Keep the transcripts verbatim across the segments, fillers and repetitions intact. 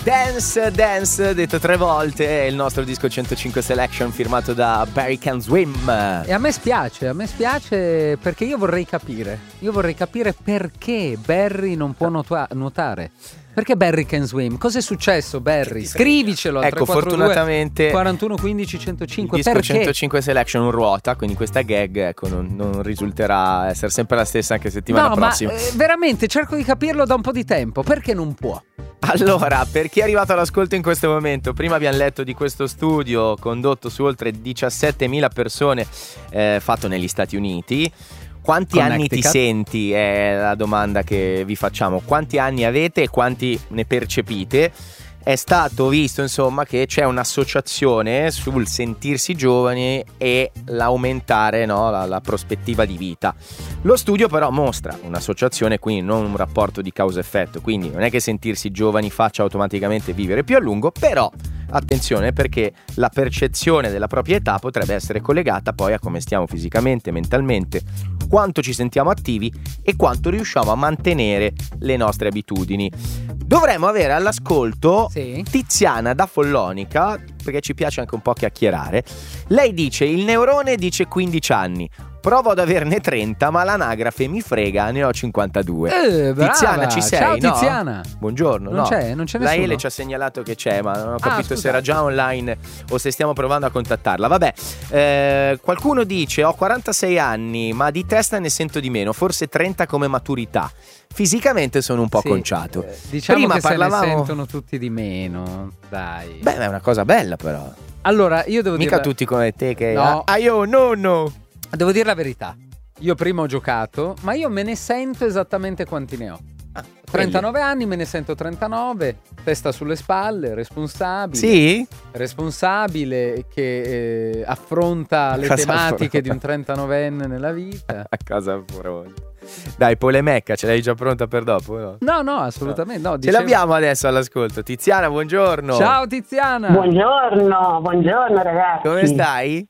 Dance, Dance, detto tre volte, è il nostro disco centocinque Selection firmato da Barry Can Swim. E a me spiace, a me spiace perché io vorrei capire, io vorrei capire perché Barry non può nuota- nuotare. Perché Barry Can Swim? Cosa è successo, Barry? Scrivicelo. Ecco, fortunatamente quarantuno quindici centocinque. il disco perché? centocinque Selection ruota, quindi questa gag ecco non, non risulterà essere sempre la stessa anche settimana no, prossima. Ma eh, veramente cerco di capirlo da un po' di tempo. Perché non può? Allora, per chi è arrivato all'ascolto in questo momento, prima abbiamo letto di questo studio condotto su oltre diciassettemila persone, eh, fatto negli Stati Uniti. Quanti anni ti senti è la domanda che vi facciamo. Quanti anni avete e quanti ne percepite? È stato visto insomma che c'è un'associazione sul sentirsi giovani e l'aumentare, no, la, la prospettiva di vita. Lo studio però mostra un'associazione, quindi non un rapporto di causa-effetto, quindi non è che sentirsi giovani faccia automaticamente vivere più a lungo, però attenzione perché la percezione della propria età potrebbe essere collegata poi a come stiamo fisicamente, mentalmente, quanto ci sentiamo attivi e quanto riusciamo a mantenere le nostre abitudini. Dovremmo avere all'ascolto sì. Tiziana da Follonica, perché ci piace anche un po' chiacchierare. Lei dice: il neurone dice quindici anni, provo ad averne trenta, ma l'anagrafe mi frega, ne ho cinquantadue. Eh, brava. Tiziana, ci sei? Ciao no? Tiziana. Buongiorno. Non no. c'è, non c'è La nessuno. Ele ci ha segnalato che c'è, ma non ho capito ah, se era già online o se stiamo provando a contattarla. Vabbè, eh, qualcuno dice: ho quarantasei anni, ma di testa ne sento di meno, forse trenta come maturità. Fisicamente sono un po' sì, conciato. Eh, diciamo Prima che parlavamo... se ne sentono tutti di meno, dai. Beh, è una cosa bella però. Allora, io devo Mica dire... tutti come te che... No. Ah, io no, no. Devo dire la verità. Io prima ho giocato, ma io me ne sento esattamente quanti ne ho. Ah, trentanove anni, me ne sento trentanove, testa sulle spalle, responsabile. Sì? Responsabile che eh, affronta le Cosa tematiche affronta? di un trentanovenne nella vita. A casa pronta. Dai, polemecca, ce l'hai già pronta per dopo? No, no, no assolutamente no. Ce dicevo... l'abbiamo adesso all'ascolto. Tiziana, buongiorno. Ciao Tiziana. Buongiorno, buongiorno ragazzi. Come stai?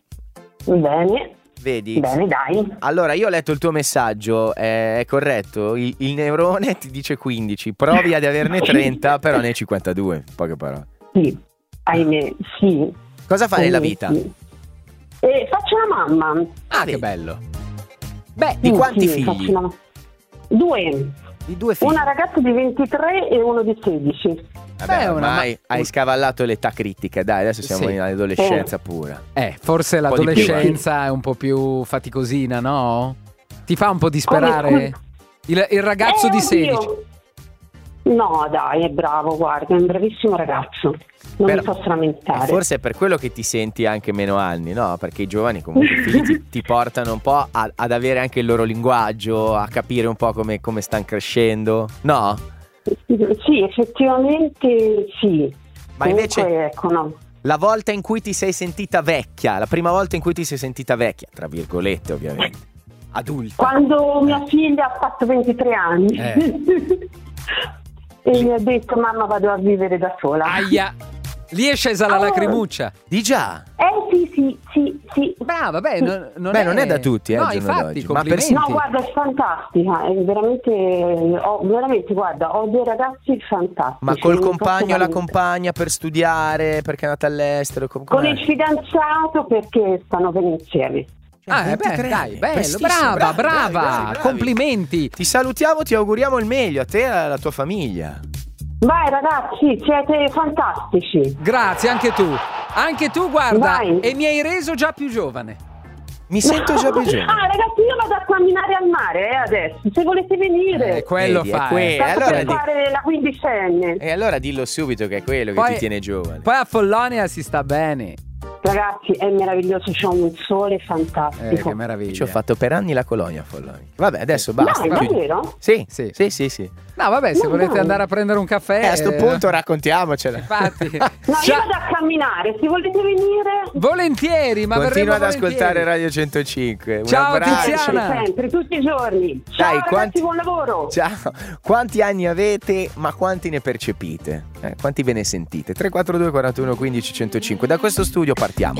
Bene. Vedi? Bene, dai. Allora, io ho letto il tuo messaggio, è, è corretto? Il, il neurone ti dice quindici, provi ad averne trenta, però ne hai cinquantadue, in poche parole. Sì, ahimè, sì. Cosa fai ahimè, nella vita? Sì. E faccio la mamma. Ah, Sì. che bello. Beh, di Sì, quanti sì, figli? faccio la- Due. Di due figli. Una ragazza di ventitré e uno di sedici. Vabbè, Beh, una ormai ma- hai scavallato l'età critica, dai, adesso siamo Sì. in adolescenza pura. Eh, forse po' di l'adolescenza è un po' più faticosina, no? Ti fa un po' disperare? Come- Il, il ragazzo Eh, di oddio. sedici. No, dai, è bravo, guarda, è un bravissimo ragazzo. Non Però- mi posso lamentare. E forse è per quello che ti senti anche meno anni, no? Perché i giovani comunque i figli ti, ti portano un po' a- ad avere anche il loro linguaggio, a capire un po' come, come stanno crescendo, no? Sì, effettivamente sì. Ma Comunque, invece ecco, no. la volta in cui ti sei sentita vecchia, la prima volta in cui ti sei sentita vecchia, tra virgolette ovviamente, adulta. Quando mia figlia ha fatto ventitré anni Eh. e mi ha detto mamma vado a vivere da sola. Aia! Lì è scesa la Oh. lacrimuccia. Di già? Eh sì sì sì sì. Brava, beh, non, non, Beh, è... non è da tutti, eh, No, al giorno infatti, d'oggi. Ma per- complimenti. No, guarda, è fantastica, è veramente, ho, veramente, guarda, ho due ragazzi fantastici. Ma col non posso compagno o la lamentare. compagna per studiare, perché è nata all'estero? Com- Con com'è? il fidanzato perché stanno bene insieme. Ah, eh, beh, ventitré dai, anni, bello, prestissimo, brava, bravi, brava, bravi, bravi, bravi. complimenti. Ti salutiamo, ti auguriamo il meglio a te e alla tua famiglia. Vai ragazzi, siete fantastici. Grazie, anche tu. Anche tu, guarda, Vai. e mi hai reso già più giovane. Mi sento già più giovane. Ah ragazzi, io vado a camminare al mare eh, adesso, se volete venire. Eh, quello Vedi, è fa. que- eh. Tanto allora per di- fare la quindicenne. E allora dillo subito che è quello che Poi- ti tiene giovane. Poi a Follonia si sta bene. Ragazzi, è meraviglioso, c'è un sole Eh, fantastico. che meraviglia. Ci ho fatto per anni la colonia a Follonia. Vabbè, adesso basta. Dai, chiudi. davvero? Sì, Sì. sì, sì, sì. No, vabbè, se No, volete no. andare a prendere un caffè. Eh, a sto eh, punto raccontiamocela. Infatti. No, io Ciao. vado a camminare, se volete venire. Volentieri, ma Continua ad verremo ascoltare volentieri. Radio centocinque. Un Ciao, abbraccio. Tiziana. Sempre, tutti i giorni. Ciao Dai, ragazzi, quanti- buon lavoro. Ciao. Quanti anni avete, ma quanti ne percepite? Eh, quanti ve ne sentite? tre quattro due quarantuno quindici centocinque. Da questo studio partiamo.